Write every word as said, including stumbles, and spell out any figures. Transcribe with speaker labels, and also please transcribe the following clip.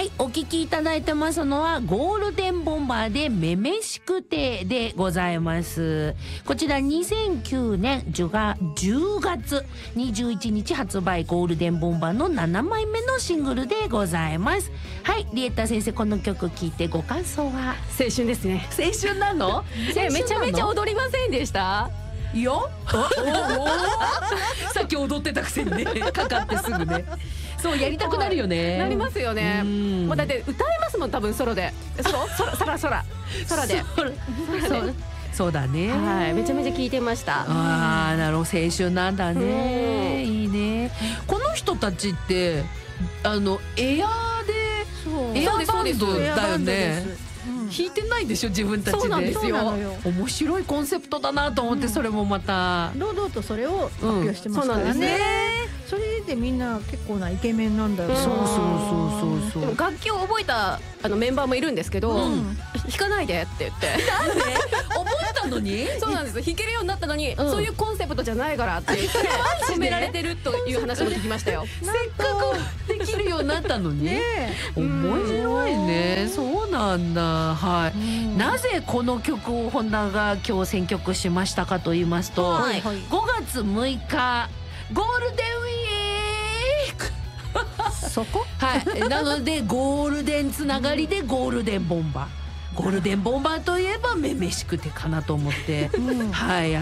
Speaker 1: はい、お聞きいただいてますのはゴールデンボンバーでめめしくてでございます。こちらにせんきゅうねんじゅうがつにじゅういちにち発売、ゴールデンボンバーのななまいめのシングルでございます。はい、リエッタ先生、この曲聴いてご感想は？
Speaker 2: 青春ですね。
Speaker 1: 青春なの？
Speaker 2: えめちゃめちゃ踊りませんでした？
Speaker 1: いやさっき踊ってたくせにね、かかってすぐね、そうやりたくなるよね。
Speaker 2: なりますよね。もうだって歌えますもん、多分ソロで。そう、空空空で。
Speaker 1: そうそうだね。
Speaker 2: はい、めちゃめちゃ聞いてました。
Speaker 1: ああ、なるほど、青春なんだね。いいね。この人たちってあのエアーでエアーバンドだよね。弾いてないでしょ、自分たちで。
Speaker 2: そうなんですよ。
Speaker 1: 面白いコンセプトだなと思って、それもまた
Speaker 3: 堂々とそれを発表してますからね。それでみんな結構なイケメンなんだよね。
Speaker 1: そうそうそうそうそう。
Speaker 2: でも楽器を覚えたあのメンバーもいるんですけど、弾かないでって言って。
Speaker 1: なんで？覚えたのに？
Speaker 2: そうなんです。弾けるようになったのに、そういうコンセプトじゃないからって言って褒められてるという話も聞きましたよ。
Speaker 1: せっかくできるようになったのに。面白いね。そうなんだ。はい。なぜこの曲を本田が今日選曲しましたかと言いますと、ごがつむいかゴールデンウィーク。
Speaker 3: そこ？
Speaker 1: はい。なのでゴールデンつながりでゴールデンボンバー。ゴールデンボンバーといえばめめしくてかなと思って、はい。